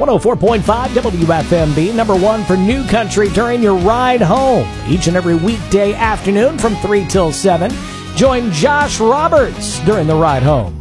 104.5 WFMB, number one for new country during your ride home. Each and every weekday afternoon from 3 till 7. Join Josh Roberts during the ride home.